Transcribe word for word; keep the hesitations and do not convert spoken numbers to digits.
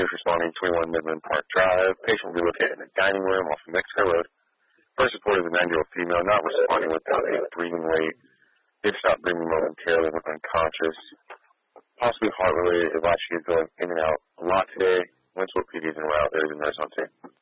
is responding twenty-one Midland Park Drive. Patient will be located in the dining room off of Mexico Road. First report is a ninety-year-old female not responding without a breathing rate. Did stop breathing momentarily when unconscious. Possibly heart related. Advice she is going in and out a lot today. Wentworth P D is en route. There is a nurse on scene.